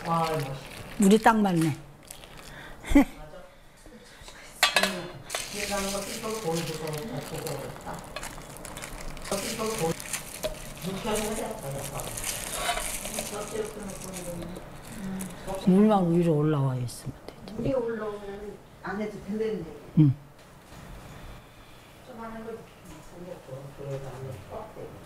와, 맛있다. 물이 딱 맞네. 나는 거 씹어서 보여줘서 먹고 씹어서 보여. 묵혀서 해야 물만 위로 올라와 있으면 되죠. 물이 올라오면 안 해도 된다는 얘기. 응. 좀 하는 걸 생겼고, 그래서 안에 꽉 되고.